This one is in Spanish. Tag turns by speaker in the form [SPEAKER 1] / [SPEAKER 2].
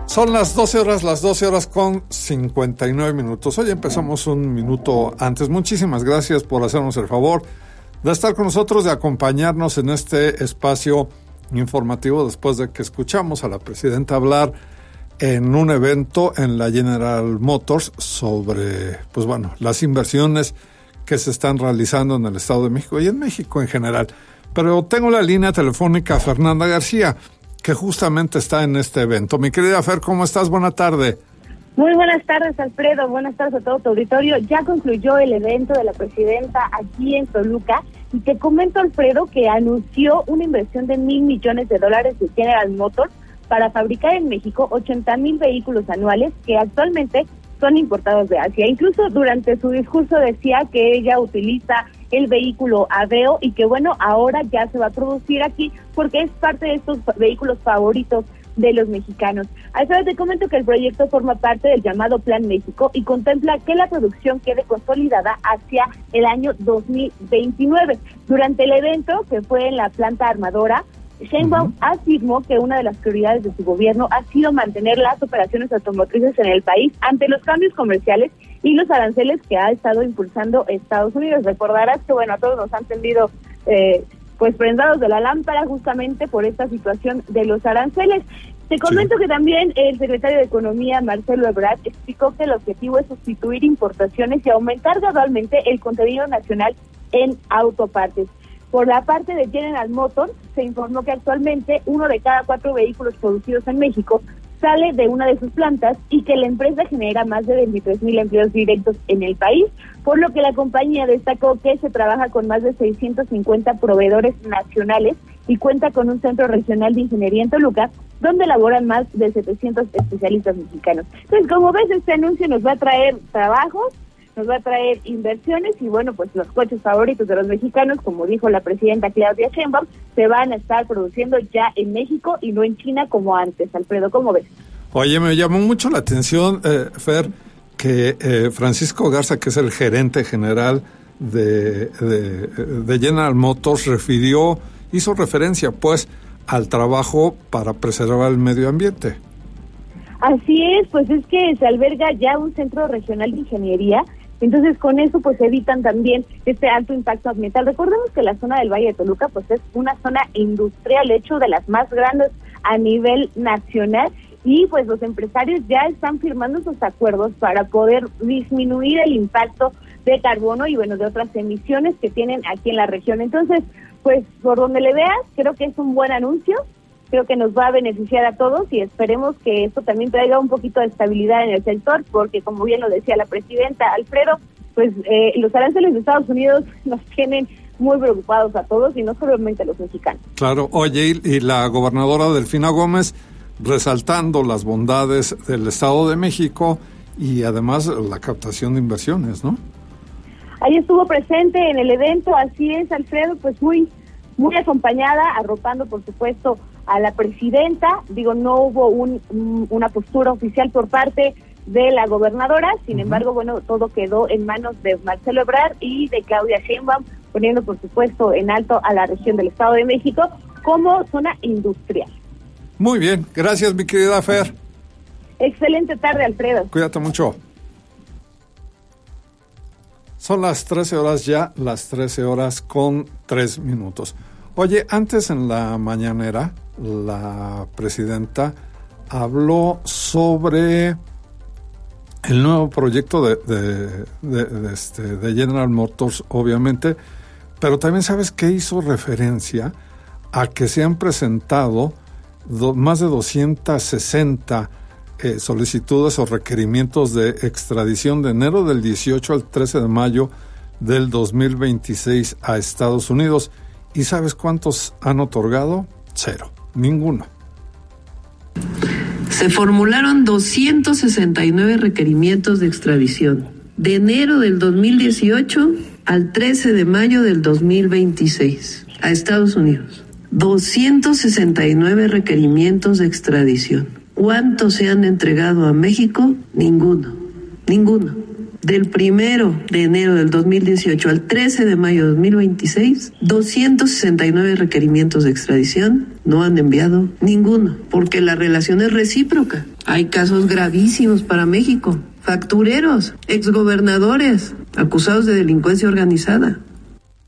[SPEAKER 1] Son las 12 horas con 59 minutos. Hoy empezamos un minuto antes. Muchísimas gracias por hacernos el favor de estar con nosotros, de acompañarnos en este espacio informativo después de que escuchamos a la presidenta hablar en un evento en la General Motors sobre, pues bueno, las inversiones que se están realizando en el Estado de México y en México en general. Pero tengo la línea telefónica a Fernanda García, que justamente está en este evento. Mi querida Fer, ¿cómo estás? Buena tarde.
[SPEAKER 2] Muy buenas tardes, Alfredo. Buenas tardes a todo tu auditorio. Ya concluyó el evento de la presidenta aquí en Toluca y te comento, Alfredo, que anunció una inversión de $1,000 millones de General Motors para fabricar en México 80,000 vehículos anuales que actualmente son importados de Asia. Incluso durante su discurso decía que ella utiliza el vehículo Aveo y que bueno, ahora ya se va a producir aquí porque es parte de estos vehículos favoritos de los mexicanos. Alfredo, te comento que el proyecto forma parte del llamado Plan México y contempla que la producción quede consolidada hacia el año 2029. Durante el evento, que fue en la planta armadora, Sheinbaum afirmó que una de las prioridades de su gobierno ha sido mantener las operaciones automotrices en el país ante los cambios comerciales y los aranceles que ha estado impulsando Estados Unidos. Recordarás que, bueno, a todos nos han tendido pues prendados de la lámpara justamente por esta situación de los aranceles. Te comento que también el secretario de Economía, Marcelo Ebrard, explicó que el objetivo es sustituir importaciones y aumentar gradualmente el contenido nacional en autopartes. Por la parte de General Motors, se informó que actualmente 1 de cada 4 vehículos producidos en México sale de una de sus plantas y que la empresa genera más de 23,000 empleos directos en el país, por lo que la compañía destacó que se trabaja con más de 650 proveedores nacionales y cuenta con un centro regional de ingeniería en Toluca, donde laboran más de 700 especialistas mexicanos. Entonces, como ves, este anuncio nos va a traer trabajos, nos va a traer inversiones y bueno, pues los coches favoritos de los mexicanos, como dijo la presidenta Claudia Sheinbaum, se van a estar produciendo ya en México y no en China como antes. Alfredo, ¿cómo ves?
[SPEAKER 1] Oye, me llamó mucho la atención, Fer, que Francisco Garza, que es el gerente general de General Motors, hizo referencia pues al trabajo para preservar el medio ambiente.
[SPEAKER 2] Así es, pues es que se alberga ya un centro regional de ingeniería. Entonces, con eso, pues, evitan también este alto impacto ambiental. Recordemos que la zona del Valle de Toluca, pues, es una zona industrial, de hecho, de las más grandes a nivel nacional, y, pues, los empresarios ya están firmando esos acuerdos para poder disminuir el impacto de carbono y, bueno, de otras emisiones que tienen aquí en la región. Entonces, pues, por donde le veas, creo que es un buen anuncio. Creo que nos va a beneficiar a todos y esperemos que esto también traiga un poquito de estabilidad en el sector, porque como bien lo decía la presidenta, Alfredo, pues los aranceles de Estados Unidos nos tienen muy preocupados a todos y no solamente a los mexicanos.
[SPEAKER 1] Claro, oye, y la gobernadora Delfina Gómez resaltando las bondades del Estado de México y además la captación de inversiones, ¿no?
[SPEAKER 2] Ahí estuvo presente en el evento, así es, Alfredo, pues muy acompañada, arropando por supuesto a la presidenta. Digo, no hubo una postura oficial por parte de la gobernadora, sin embargo, bueno, todo quedó en manos de Marcelo Ebrard y de Claudia Sheinbaum, poniendo por supuesto en alto a la región del Estado de México como zona industrial.
[SPEAKER 1] Muy bien, gracias mi querida Fer.
[SPEAKER 2] Excelente tarde, Alfredo.
[SPEAKER 1] Cuídate mucho. Son las 13 horas ya, las 13 horas con 3 minutos. Oye, antes en la mañanera, la presidenta habló sobre el nuevo proyecto de General Motors, obviamente, pero también sabes que hizo referencia a que se han presentado más de 260 solicitudes o requerimientos de extradición de enero del 18 al 13 de mayo del 2026 a Estados Unidos. ¿Y sabes cuántos han otorgado? 0, ninguno.
[SPEAKER 3] Se formularon 269 requerimientos de extradición de enero del 2018 al 13 de mayo del 2026 a Estados Unidos. 269 requerimientos de extradición. ¿Cuántos se han entregado a México? Ninguno. Del 1 de enero del 2018 al 13 de mayo de 2026, 269 requerimientos de extradición, no han enviado ninguno, porque la relación es recíproca. Hay casos gravísimos para México. Factureros, exgobernadores, acusados de delincuencia organizada.